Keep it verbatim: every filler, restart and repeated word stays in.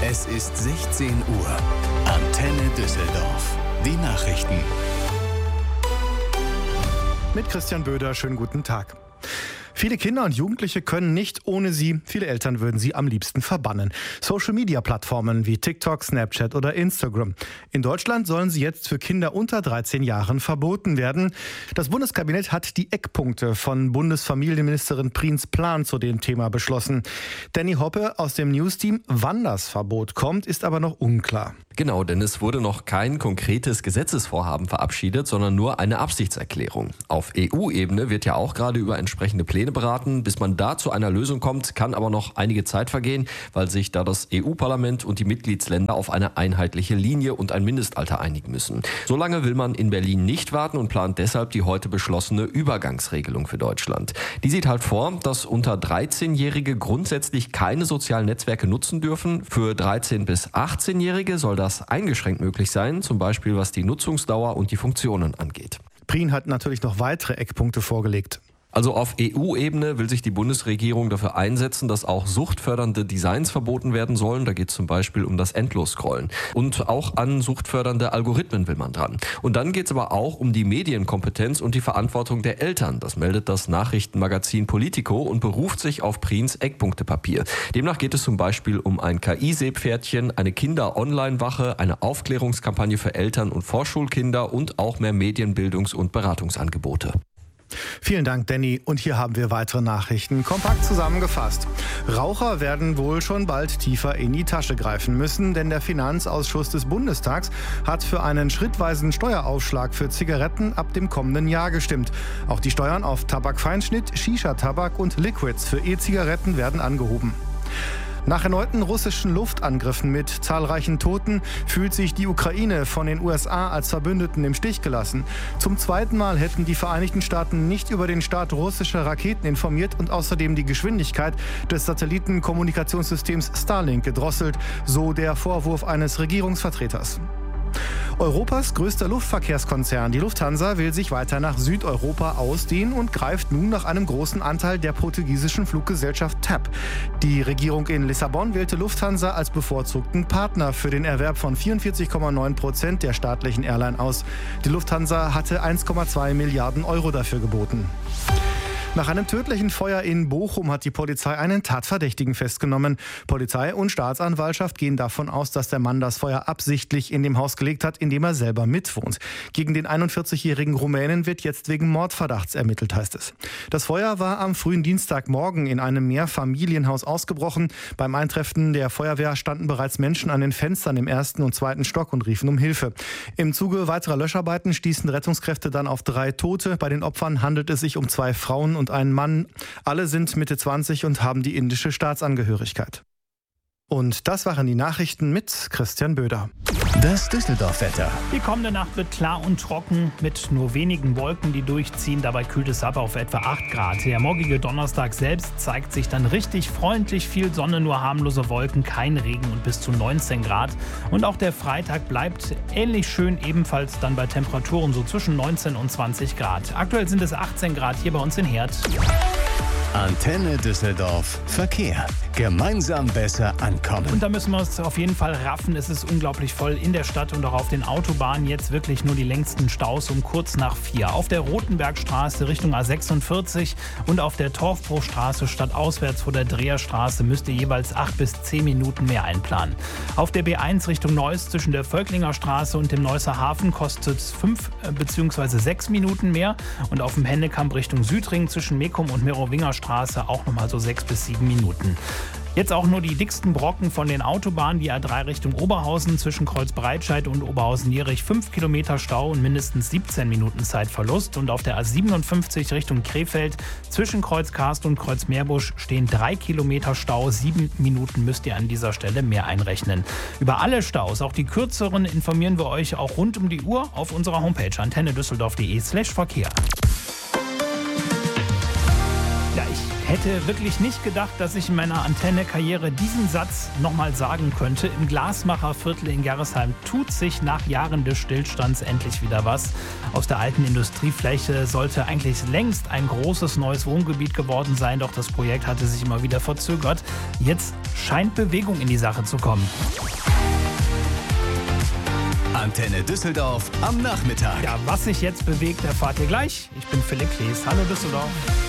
Es ist sechzehn Uhr. Antenne Düsseldorf. Die Nachrichten. Mit Christian Böder, schönen guten Tag. Viele Kinder und Jugendliche können nicht ohne sie. Viele Eltern würden sie am liebsten verbannen. Social-Media-Plattformen wie TikTok, Snapchat oder Instagram. In Deutschland sollen sie jetzt für Kinder unter dreizehn Jahren verboten werden. Das Bundeskabinett hat die Eckpunkte von Bundesfamilienministerin Priens Plan zu dem Thema beschlossen. Danny Hoppe aus dem News-Team, wann das Verbot kommt, ist aber noch unklar. Genau, denn es wurde noch kein konkretes Gesetzesvorhaben verabschiedet, sondern nur eine Absichtserklärung. Auf E U-Ebene wird ja auch gerade über entsprechende Pläne beraten. Bis man da zu einer Lösung kommt, kann aber noch einige Zeit vergehen, weil sich da das E U-Parlament und die Mitgliedsländer auf eine einheitliche Linie und ein Mindestalter einigen müssen. Solange will man in Berlin nicht warten und plant deshalb die heute beschlossene Übergangsregelung für Deutschland. Die sieht halt vor, dass unter dreizehnjährige grundsätzlich keine sozialen Netzwerke nutzen dürfen. Für dreizehn- bis achtzehnjährige soll das eingeschränkt möglich sein, zum Beispiel was die Nutzungsdauer und die Funktionen angeht. Prien hat natürlich noch weitere Eckpunkte vorgelegt. Also auf E U-Ebene will sich die Bundesregierung dafür einsetzen, dass auch suchtfördernde Designs verboten werden sollen. Da geht es zum Beispiel um das Endlosscrollen. Und auch an suchtfördernde Algorithmen will man dran. Und dann geht es aber auch um die Medienkompetenz und die Verantwortung der Eltern. Das meldet das Nachrichtenmagazin Politico und beruft sich auf Priens Eckpunktepapier. Demnach geht es zum Beispiel um ein K I-Seepferdchen, eine Kinder-Online-Wache, eine Aufklärungskampagne für Eltern und Vorschulkinder und auch mehr Medienbildungs- und Beratungsangebote. Vielen Dank, Danny. Und hier haben wir weitere Nachrichten. Kompakt zusammengefasst. Raucher werden wohl schon bald tiefer in die Tasche greifen müssen, denn der Finanzausschuss des Bundestags hat für einen schrittweisen Steueraufschlag für Zigaretten ab dem kommenden Jahr gestimmt. Auch die Steuern auf Tabakfeinschnitt, Shisha-Tabak und Liquids für E-Zigaretten werden angehoben. Nach erneuten russischen Luftangriffen mit zahlreichen Toten fühlt sich die Ukraine von den U S A als Verbündeten im Stich gelassen. Zum zweiten Mal hätten die Vereinigten Staaten nicht über den Start russischer Raketen informiert und außerdem die Geschwindigkeit des Satellitenkommunikationssystems Starlink gedrosselt, so der Vorwurf eines Regierungsvertreters. Europas größter Luftverkehrskonzern, die Lufthansa, will sich weiter nach Südeuropa ausdehnen und greift nun nach einem großen Anteil der portugiesischen Fluggesellschaft T A P. Die Regierung in Lissabon wählte Lufthansa als bevorzugten Partner für den Erwerb von vierundvierzig Komma neun Prozent der staatlichen Airline aus. Die Lufthansa hatte eins Komma zwei Milliarden Euro dafür geboten. Nach einem tödlichen Feuer in Bochum hat die Polizei einen Tatverdächtigen festgenommen. Polizei und Staatsanwaltschaft gehen davon aus, dass der Mann das Feuer absichtlich in dem Haus gelegt hat, in dem er selber mitwohnt. Gegen den einundvierzigjährigen Rumänen wird jetzt wegen Mordverdachts ermittelt, heißt es. Das Feuer war am frühen Dienstagmorgen in einem Mehrfamilienhaus ausgebrochen. Beim Eintreffen der Feuerwehr standen bereits Menschen an den Fenstern im ersten und zweiten Stock und riefen um Hilfe. Im Zuge weiterer Löscharbeiten stießen Rettungskräfte dann auf drei Tote. Bei den Opfern handelt es sich um zwei Frauen und einen Mann. Alle sind Mitte zwanzig und haben die indische Staatsangehörigkeit. Und das waren die Nachrichten mit Christian Böder. Das Düsseldorf-Wetter. Die kommende Nacht wird klar und trocken mit nur wenigen Wolken, die durchziehen. Dabei kühlt es ab auf etwa acht Grad. Der morgige Donnerstag selbst zeigt sich dann richtig freundlich. Viel Sonne, nur harmlose Wolken, kein Regen und bis zu neunzehn Grad. Und auch der Freitag bleibt ähnlich schön, ebenfalls dann bei Temperaturen so zwischen neunzehn und zwanzig Grad. Aktuell sind es achtzehn Grad hier bei uns in Herd. Antenne Düsseldorf Verkehr. Gemeinsam besser ankommen. Und da müssen wir uns auf jeden Fall raffen. Es ist unglaublich voll in der Stadt und auch auf den Autobahnen. Jetzt wirklich nur die längsten Staus um kurz nach vier. Auf der Rotenbergstraße Richtung A sechsundvierzig und auf der Torfbruchstraße stadtauswärts vor der Dreherstraße müsst ihr jeweils acht bis zehn Minuten mehr einplanen. Auf der B eins Richtung Neuss zwischen der Völklinger Straße und dem Neusser Hafen kostet es fünf bzw. sechs Minuten mehr. Und auf dem Hennekamp Richtung Südring zwischen Meckum und Merowinger Straße auch nochmal so sechs bis sieben Minuten. Jetzt auch nur die dicksten Brocken von den Autobahnen. Die A drei Richtung Oberhausen zwischen Kreuzbreitscheid und Oberhausen-Jierich fünf Kilometer Stau und mindestens siebzehn Minuten Zeitverlust. Und auf der A siebenundfünfzig Richtung Krefeld zwischen Kreuzkarst und Kreuzmeerbusch stehen drei Kilometer Stau. Sieben Minuten müsst ihr an dieser Stelle mehr einrechnen. Über alle Staus, auch die kürzeren, informieren wir euch auch rund um die Uhr auf unserer Homepage antennedüsseldorf punkt de slash Verkehr. Ja, ich Hätte wirklich nicht gedacht, dass ich in meiner Antenne-Karriere diesen Satz nochmal sagen könnte. Im Glasmacherviertel in Gerresheim tut sich nach Jahren des Stillstands endlich wieder was. Aus der alten Industriefläche sollte eigentlich längst ein großes neues Wohngebiet geworden sein, doch das Projekt hatte sich immer wieder verzögert. Jetzt scheint Bewegung in die Sache zu kommen. Antenne Düsseldorf am Nachmittag. Ja, was sich jetzt bewegt, erfahrt ihr gleich. Ich bin Philipp Klees. Hallo Düsseldorf.